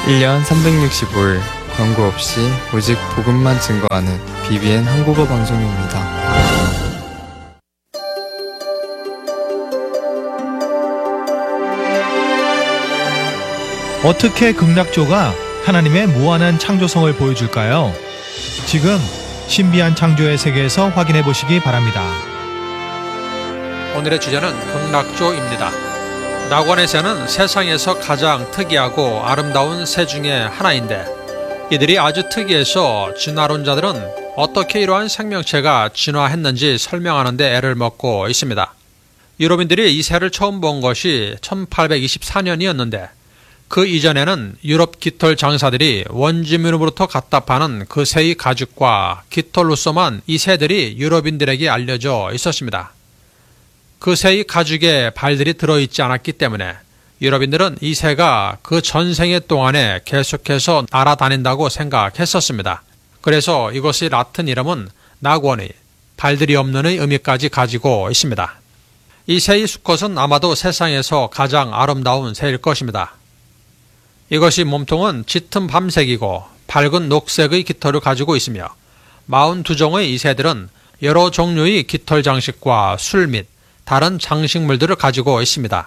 1년 365일 광고 없이 오직 복음만 증거하는 BBN 한국어 방송입니다. 어떻게 극락조가 하나님의 무한한 창조성을 보여줄까요? 지금 신비한 창조의 세계에서 확인해 보시기 바랍니다. 오늘의 주제는 극락조입니다. 낙원의 새는 세상에서 가장 특이하고 아름다운 새 중에 하나인데 이들이 아주 특이해서 진화론자들은 어떻게 이러한 생명체가 진화했는지 설명하는 데 애를 먹고 있습니다. 유럽인들이 이 새를 처음 본 것이 1824년이었는데 그 이전에는 유럽 깃털 장사들이 원주민으로부터 갖다 파는 그 새의 가죽과 깃털로서만 이 새들이 유럽인들에게 알려져 있었습니다. 그 새의 가죽에 발들이 들어있지 않았기 때문에 유럽인들은 이 새가 그 전생의 동안에 계속해서 날아다닌다고 생각했었습니다. 그래서 이것의 라틴 이름은 낙원의, 발들이 없는의 의미까지 가지고 있습니다. 이 새의 수컷은 아마도 세상에서 가장 아름다운 새일 것입니다. 이것이 몸통은 짙은 밤색이고 밝은 녹색의 깃털을 가지고 있으며 42종의 이 새들은 여러 종류의 깃털 장식과 술 및 다른 장식물들을 가지고 있습니다.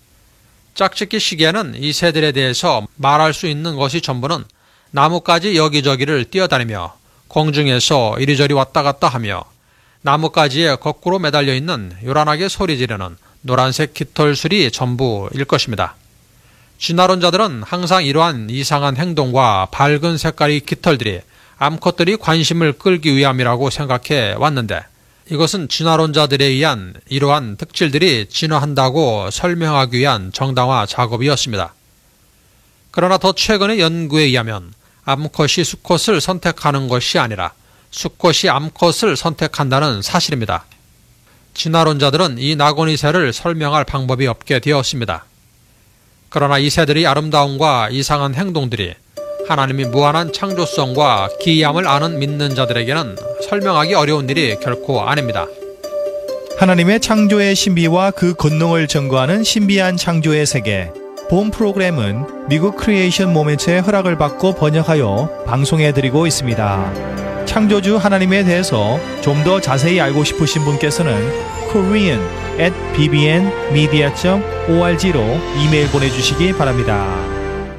짝짓기 시기에는 이 새들에 대해서 말할 수 있는 것이 전부는 나뭇가지 여기저기를 뛰어다니며 공중에서 이리저리 왔다 갔다 하며 나뭇가지에 거꾸로 매달려 있는 요란하게 소리 지르는 노란색 깃털술이 전부일 것입니다. 진화론자들은 항상 이러한 이상한 행동과 밝은 색깔의 깃털들이 암컷들이 관심을 끌기 위함이라고 생각해 왔는데 이것은 진화론자들에 의한 이러한 특질들이 진화한다고 설명하기 위한 정당화 작업이었습니다. 그러나 더 최근의 연구에 의하면 암컷이 수컷을 선택하는 것이 아니라 수컷이 암컷을 선택한다는 사실입니다. 진화론자들은 이 낙원의 새를 설명할 방법이 없게 되었습니다. 그러나 이 새들의 아름다움과 이상한 행동들이 하나님이 무한한 창조성과 기이함을 아는 믿는 자들에게는 설명하기 어려운 일이 결코 아닙니다. 하나님의 창조의 신비와 그 권능을 증거하는 신비한 창조의 세계. 본 프로그램은 미국 크리에이션 모멘트의 허락을 받고 번역하여 방송해드리고 있습니다. 창조주 하나님에 대해서 좀 더 자세히 알고 싶으신 분께서는 korean@bbnmedia.org로 이메일 보내주시기 바랍니다.